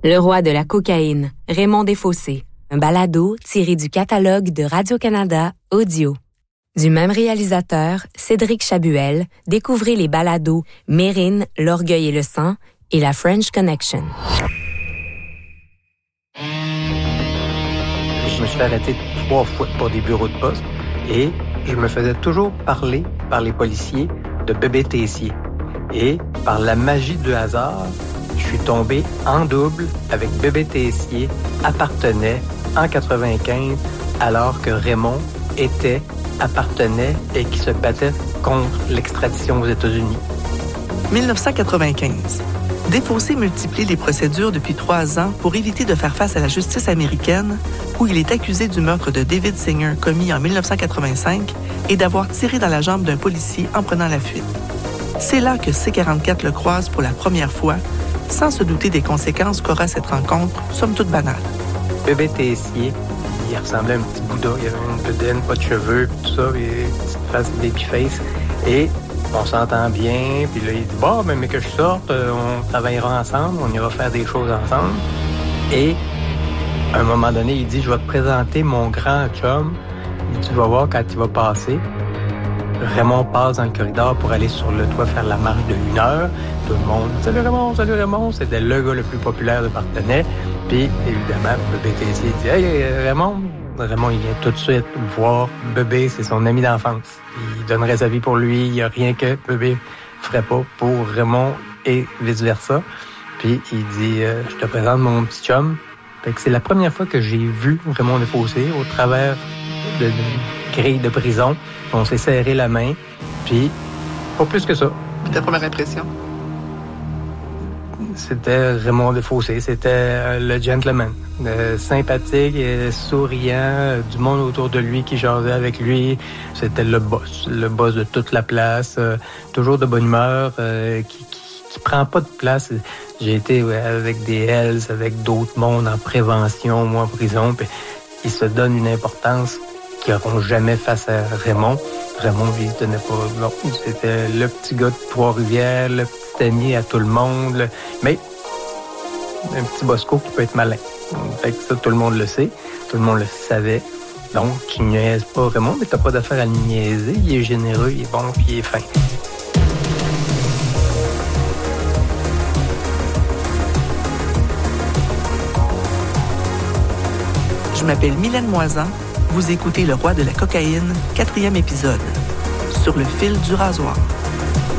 Le roi de la cocaïne, Raymond Desfossés. Un balado tiré du catalogue de Radio-Canada Audio. Du même réalisateur, Cédric Chabuel, découvrez les balados Mérine, L'Orgueil et le sang et la French Connection. Je me suis fait arrêter 3 fois pour des bureaux de poste et je me faisais toujours parler par les policiers de bébé Tessier. Et par la magie du hasard, je suis tombé en double avec bébé Tessier, appartenait en 95, alors que Raymond appartenait et qui se battait contre l'extradition aux États-Unis. 1995. Desfossés multiplie les procédures depuis 3 ans pour éviter de faire face à la justice américaine, où il est accusé du meurtre de David Singer commis en 1985 et d'avoir tiré dans la jambe d'un policier en prenant la fuite. C'est là que C-44 le croise pour la première fois, sans se douter des conséquences qu'aura cette rencontre, somme toute banale. Bébé Tessier, il ressemblait à un petit Bouddha. Il avait une bedaine, pas de cheveux, tout ça, puis une petite face baby face. Et on s'entend bien, puis là, il dit « Bon, mais que je sorte, on travaillera ensemble, on ira faire des choses ensemble. » Et à un moment donné, il dit « Je vais te présenter mon grand chum. Tu vas voir quand il va passer. » Raymond passe dans le corridor pour aller sur le toit faire la marche de 1 heure. Tout le monde « Salut Raymond, salut Raymond! » C'était le gars le plus populaire de Partenay. Puis, évidemment, Bébé Tessier dit « Hey, Raymond! » Raymond, il vient tout de suite voir Bébé, c'est son ami d'enfance. Il donnerait sa vie pour lui. Il n'y a rien que Bébé ferait pas pour Raymond et vice-versa. Puis, il dit « Je te présente mon petit chum. » Fait que c'est la première fois que j'ai vu Raymond Desfossés au travers d'une grille de prison. On s'est serré la main, puis pas plus que ça. Puis ta première impression? C'était Raymond Desfossés, c'était le gentleman. Sympathique, et souriant, du monde autour de lui qui jasait avec lui. C'était le boss de toute la place, toujours de bonne humeur, qui prend pas de place. J'ai été avec des Hells, avec d'autres mondes en prévention, moi en prison, puis il se donne une importance qui n'auront jamais face à Raymond. Raymond, il se donnait pas. Non, c'était le petit gars de Trois-Rivières, le petit ami à tout le monde. Mais un petit bosco qui peut être malin. Fait que ça, tout le monde le sait. Tout le monde le savait. Donc, tu niaises pas Raymond, mais t'as pas d'affaire à le niaiser. Il est généreux, il est bon, puis il est fin. Je m'appelle Mylène Moisan. Vous écoutez Le Roi de la cocaïne, 4e épisode. Sur le fil du rasoir.